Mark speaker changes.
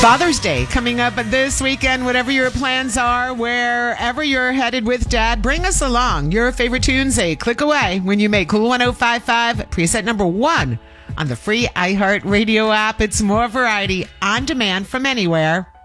Speaker 1: Father's Day coming up this weekend. Whatever your plans are, wherever you're headed with Dad, bring us along. Your favorite tunes, a click away when you make Cool 105.5 preset number 1 on the free iHeartRadio app. It's more variety on demand from anywhere.